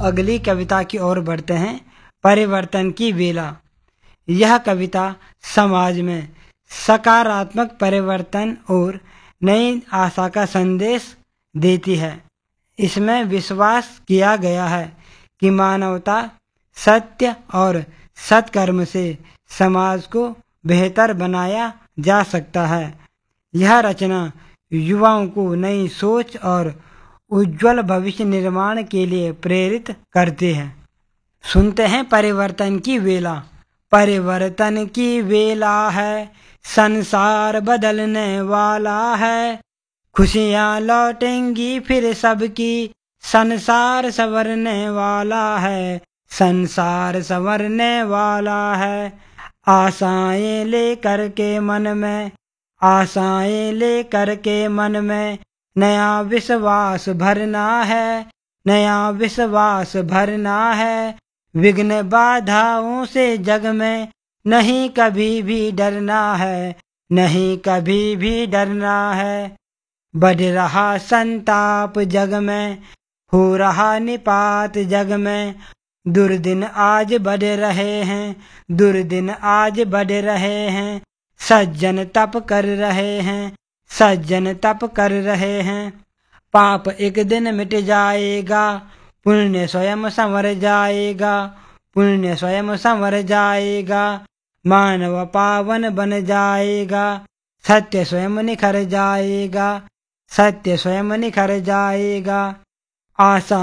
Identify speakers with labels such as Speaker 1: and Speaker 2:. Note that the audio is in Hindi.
Speaker 1: अगली कविता की ओर बढ़ते हैं। परिवर्तन की बेला। यह कविता समाज में सकारात्मक परिवर्तन और नई आशा का संदेश देती है। इसमें विश्वास किया गया है कि मानवता, सत्य और सत्कर्म से समाज को बेहतर बनाया जा सकता है। यह रचना युवाओं को नई सोच और उज्जवल भविष्य निर्माण के लिए प्रेरित करते हैं। सुनते हैं परिवर्तन की वेला। परिवर्तन की वेला है, संसार बदलने वाला है। खुशियाँ लौटेंगी फिर सबकी, संसार संवरने वाला है। संसार संवरने वाला है। आशाएं लेकर के मन में, आशाएं लेकर के मन में नया विश्वास भरना है। नया विश्वास भरना है। विघ्न बाधाओं से जग में नहीं कभी भी डरना है। नहीं कभी भी डरना है। बढ़ रहा संताप जग में, हो रहा निपात जग में। दुर्दिन आज बढ़ रहे हैं, दुर्दिन आज बढ़ रहे हैं। सज्जन तप कर रहे हैं, सज्जन तप कर रहे हैं। पाप एक दिन मिट जाएगा, पुण्य स्वयं संवर जाएगा। पुण्य स्वयं संवर जाएगा। मानव पावन बन जाएगा। सत्य स्वयं निखर जाएगा। सत्य स्वयं निखर जाएगा। आशा